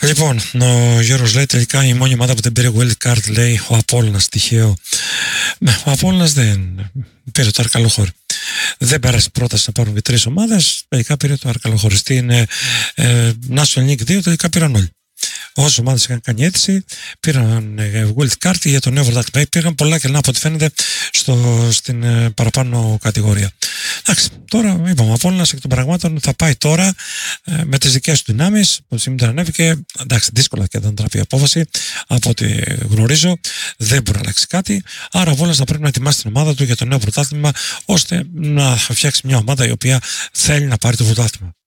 Λοιπόν, ο Γιώργος λέει τελικά η μόνη ομάδα που δεν πήρε wild card, λέει ο Απόλλωνας, τυχαίο. Ναι, ο Απόλλωνας δεν πήρε το Αρκαλοχώρι. Δεν πέρασε πρόταση να πάρουν και 3 ομάδες, τελικά πήρε το Αρκαλοχώρι. Στην National League 2 τελικά πήραν όλοι. Όσες ομάδες είχαν κάνει αίτηση, πήραν wild card για το νέο πρωτάθλημα. Πήγαν πολλά κενά από ό,τι φαίνεται στην παραπάνω κατηγορία. Εντάξει, τώρα είπαμε, ο Απόλλωνας εκ των πραγμάτων θα πάει τώρα με τις δικές του δυνάμεις. Από τη στιγμή που ανέβηκε, εντάξει, δύσκολα και δεν τραπεί η απόφαση. Από ό,τι γνωρίζω, δεν μπορεί να αλλάξει κάτι. Άρα ο Απόλλωνας θα πρέπει να ετοιμάσει την ομάδα του για το νέο πρωτάθλημα, ώστε να φτιάξει μια ομάδα η οποία θέλει να πάρει το πρωτάθλημα.